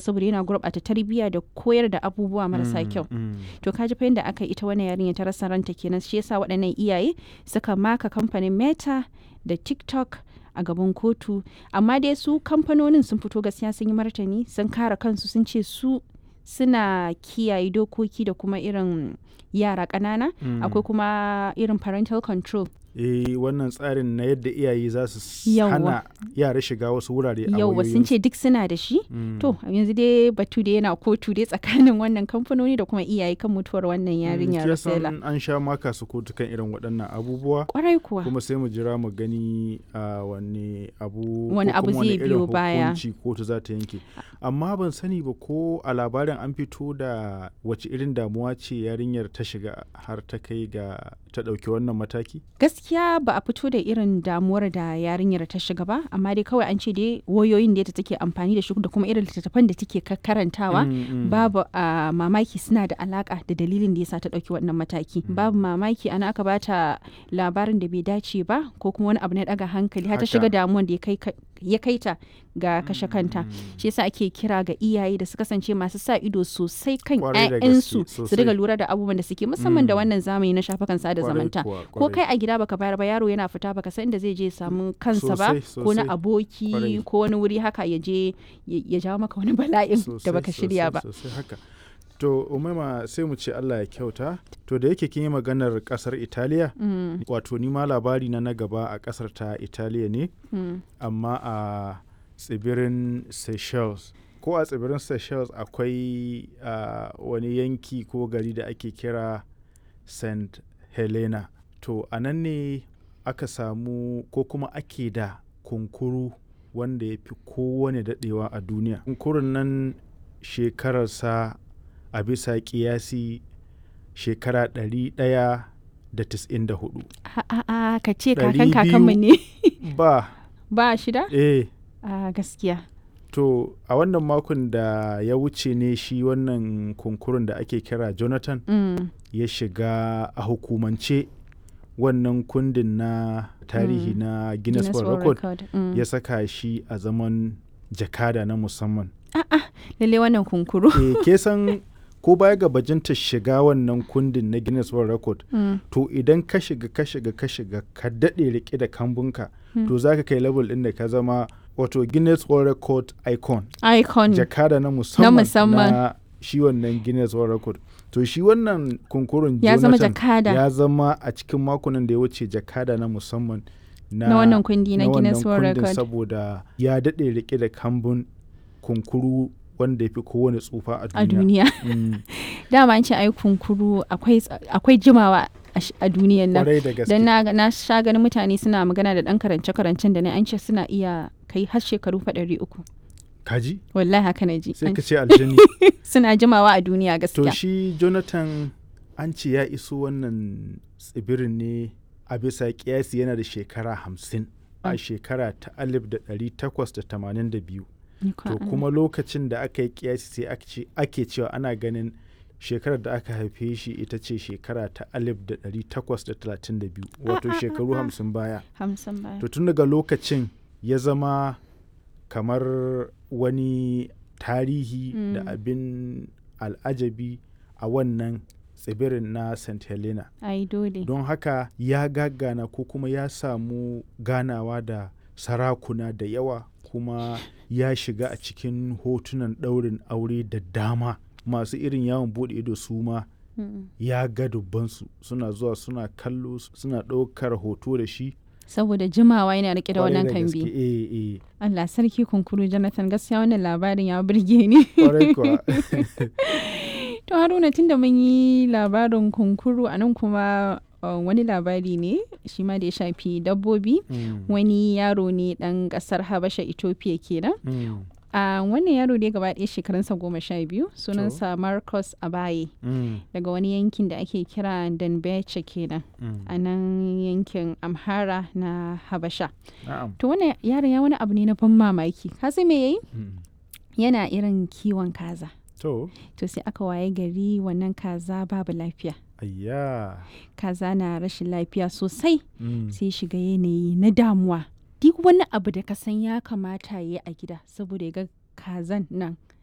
saboda yana gurɓata tarbiyya da koyar da abubuwa marasa kyau. To kaji fa yadda aka yi ita wannan yarinya ta rasa ranta kenan, shi yasa waɗannan iyaye suka maka kamfanin Meta da TikTok a gaban kotu. Amma dai su kamfanonin sun fito gaskiya sun yi martani, sun kare kansu, sun ce su suna kiyaye dokoki da kuma irin yara ƙanana, akwai kuma irin parental control. Wannan tsarin na yadda iyaye za su hana yara shiga wasu wurare a yauwa sun ce duk suna da shi. To yanzu dai batu da yana kotu dai tsakanin wannan kamfanoni da kuma iyaye kan mutuwar wannan yarinya Rosella. An sha maka su kotu kan irin waɗannan abubuwa. Kwarai kuwa. Kuma sai mu jira mu gani wani abu zai biyo baya, hukunci kotu za ta yanke. Amma ban sani ba ko a labarin an fito da wace irin damuwa ce yarinyar ta shiga har ta kai ga ta ɗauki wannan mataki? Gaskiya ba a fito da irin damuwar da yarinyar ta shiga ba, amma dai kawai an ce dai wayoyin da take amfani da shi da kuma irin littattafan da take karantawa babu mamaki suna da alaka da dalilin da yasa ta ɗauki wannan mataki. Babu mamaki ana aka bata labarin da bai dace ba ko kuma wani abu na ɗaga hankali har ta shiga damuwar da ya kai ta ga kashe kanta. Shi yasa ake kira ga iyaye da su kasance masu sa ido sosai kan 'ya'yansu, su riga lura da abubuwan da suke, musamman da wannan zamani na shafukan sada zamanta. Ko kai a gida baka bayar ba, yaro yana fita baka san inda zai je samu kansa ba, ko na aboki ko wani wuri haka ya je ya jawo maka wani bala'in da baka shirya ba. To Umaima sai mu ce Allah ya kyauta. To da yake kin yi maganar kasar Italiya, wato ni ma labari na gaba a kasar ta Italiya ne, amma a tsibirin Seychelles. Ko a tsibirin Seychelles akwai wani yanki ko gari da ake kira St. Helena. To a nan ne aka samu ko kuma ake da kunkuru wanda ya fi kowane daɗewa a duniya. Kunkurun nan shekararsa a bisa kiyasi shekara 194. Ka ce kakanmu ne? Ba shida? Gaskiya. To a wannan makon da ya wuce ne shi wannan kunkurun da ake kira Jonathan ya shiga a hukumance wannan kundin na tarihi na Guinness World Record. Ya saka shi a zaman jakada na musamman. Lalle wannan kunkuru. Ke san ko baya ga bajinta shiga wannan kundin na Guinness World Record, to idan ka shiga ka daɗe rike da kambunka, to za ka kai level ɗin da ka zama wato Guinness World Record icon. Jakada na musamman na shi wannan Guinness World Record. To shi wannan kunkurun ya zama jakada. Ya zama a cikin makonan da ya wuce jakada na musamman na wannan kundi na Guinness World Record, saboda ya daɗe rike da kambun kunkuru wanda ya fi kowane tsufa a duniya. Dama an ce ai kunkuru akwai jimawa a duniyan nan. Don na sha ganin mutane suna magana da ɗan karance-karancen da an ce suna iya kai har shekaru 300. Kaji? Wallahi haka na ji. Sai ka ce aljini. Suna jimawa a duniya gaskiya. To shi Jonathan an ce ya iso wannan tsibirin ne a bisa kiyasi yana da shekara 50 a shekara ta 1882. To kuma lokacin da aka yi kiyasi sai ake cewa ana ganin shekarar da aka haife shi ita ce shekara ta 1832, wato shekaru 50 baya. To tun daga lokacin ya zama kamar wani tarihi da abin al'ajabi a wannan tsibirin na St. Helena. Don haka ya gagana ko kuma ya samu ganawa da sarakuna da yawa, kuma ya shiga a cikin hotunan ɗaurin aure da dama. Masu irin yawon buɗe ido su ma ya ga dubbansu suna zuwa suna kallo, suna ɗaukar hoto da shi. Saboda jimawa yana rike da wannan kambi. Allah sarki kunkuru Jonathan, gaskiya wannan labarin ya burge ni. To Haruna, tunda mun yi labarin kunkuru, a nan kuma wani labari ne shi ma da ya shafi dabbobi. Wani yaro ne ɗan ƙasar Habasha, Ethiopia kenan. Wannan yaro dai gaba ɗaya shekarunsa 12, sunansa Marcus Abaye, daga wani yankin da ake kira Danbeche kenan, a nan yankin Amhara na Habasha. To wannan yaron ya wani abu ne na ban mamaki. Ka san me yayi? Yana irin kiwon kaza. To sai aka waye gari wannan kaza babu lafiya. Kaza na rashin lafiya sosai. Sai shiga yanayi na damuwa. Duk wani abu da ka san ya kamata ya yi a gida saboda ya ga kazan nan